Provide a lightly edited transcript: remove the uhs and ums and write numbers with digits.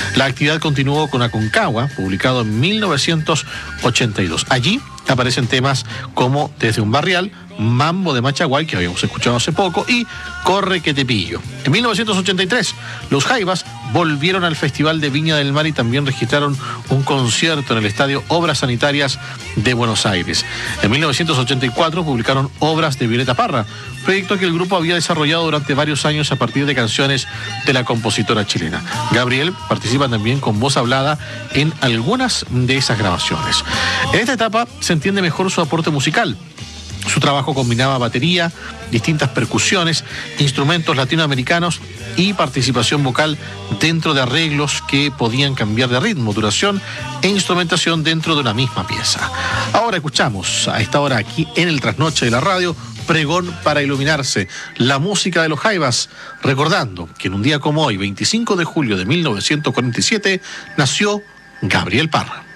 La actividad continuó con Aconcagua, publicado en 1982. Allí aparecen temas como Desde un barrial, Mambo de Machaguay, que habíamos escuchado hace poco, y Corre que te pillo. En 1983, los Jaivas volvieron al Festival de Viña del Mar y también registraron un concierto en el Estadio Obras Sanitarias de Buenos Aires. En 1984 publicaron Obras de Violeta Parra, proyecto que el grupo había desarrollado durante varios años a partir de canciones de la compositora chilena. Gabriel participa también con voz hablada en algunas de esas grabaciones. En esta etapa se entiende mejor su aporte musical. Su trabajo combinaba batería, distintas percusiones, instrumentos latinoamericanos y participación vocal dentro de arreglos que podían cambiar de ritmo, duración e instrumentación dentro de una misma pieza. Ahora escuchamos a esta hora aquí en el Trasnoche de la Radio, Pregón para Iluminarse, la música de los Jaivas, recordando que en un día como hoy, 25 de julio de 1947, nació Gabriel Parra.